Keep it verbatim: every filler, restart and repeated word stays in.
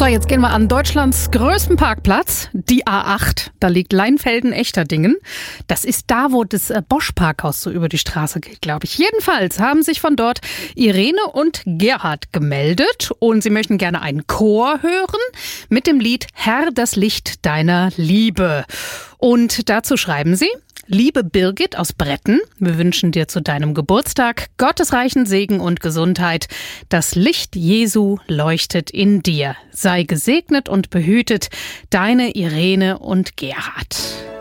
So, jetzt gehen wir an Deutschlands größten Parkplatz, die A acht. Da liegt Leinfelden-Echterdingen. Das ist da, wo das Bosch-Parkhaus so über die Straße geht, glaube ich. Jedenfalls haben sich von dort Irene und Gerhard gemeldet und sie möchten gerne einen Chor hören mit dem Lied Herr, das Licht deiner Liebe. Und dazu schreiben sie: Liebe Birgit aus Bretten, wir wünschen dir zu deinem Geburtstag Gottes reichen Segen und Gesundheit. Das Licht Jesu leuchtet in dir. Sei gesegnet und behütet, deine Irene und Gerhard.